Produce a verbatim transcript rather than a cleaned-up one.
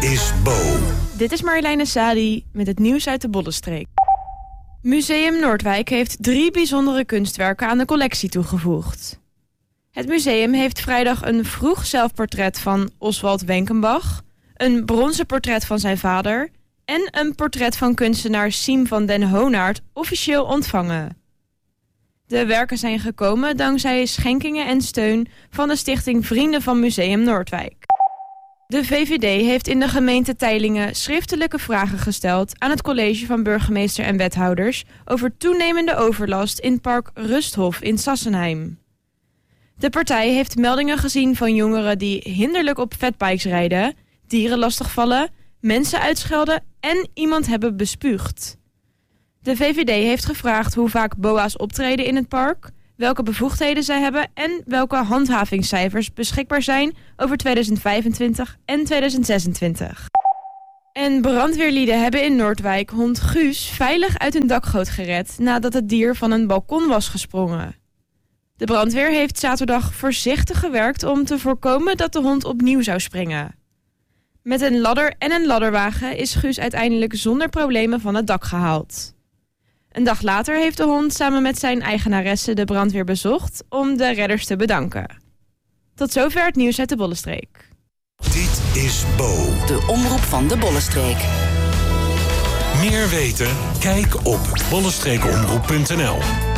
is Bo. Dit is Marjoleine Sadi met het nieuws uit de Bollenstreek. Museum Noordwijk heeft drie bijzondere kunstwerken aan de collectie toegevoegd. Het museum heeft vrijdag een vroeg zelfportret van Oswald Wenkenbach, een bronzen portret van zijn vader en een portret van kunstenaar Siem van den Hoonaard officieel ontvangen. De werken zijn gekomen dankzij schenkingen en steun van de stichting Vrienden van Museum Noordwijk. De V V D heeft in de gemeente Teylingen schriftelijke vragen gesteld aan het college van burgemeester en wethouders over toenemende overlast in park Rusthof in Sassenheim. De partij heeft meldingen gezien van jongeren die hinderlijk op fatbikes rijden, dieren lastigvallen, mensen uitschelden en iemand hebben bespuugd. De V V D heeft gevraagd hoe vaak B O A's optreden in het park, welke bevoegdheden zij hebben en welke handhavingscijfers beschikbaar zijn over tweeduizend vijfentwintig en tweeduizend zesentwintig. En brandweerlieden hebben in Noordwijk hond Guus veilig uit een dakgoot gered nadat het dier van een balkon was gesprongen. De brandweer heeft zaterdag voorzichtig gewerkt om te voorkomen dat de hond opnieuw zou springen. Met een ladder en een ladderwagen is Guus uiteindelijk zonder problemen van het dak gehaald. Een dag later heeft de hond samen met zijn eigenaresse de brandweer bezocht om de redders te bedanken. Tot zover het nieuws uit de Bollenstreek. Dit is Bo. De omroep van de Bollenstreek. Meer weten? Kijk op bollenstreekomroep punt n l.